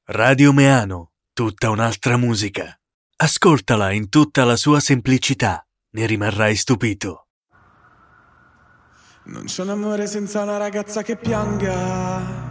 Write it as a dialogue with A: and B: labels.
A: Radio Meano, tutta un'altra musica. Ascoltala in tutta la sua semplicità, ne rimarrai stupito.
B: Non c'è un amore senza una ragazza che pianga.